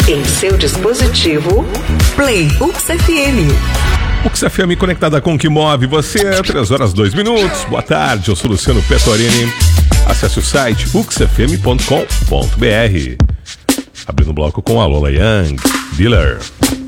Em seu dispositivo, Play UXFM. UXFM conectada com o que move você, 3h02. Boa tarde, eu sou Luciano Petorini. Acesse o site uxfm.com.br. Abrindo o bloco com a Lola Young, Dealer.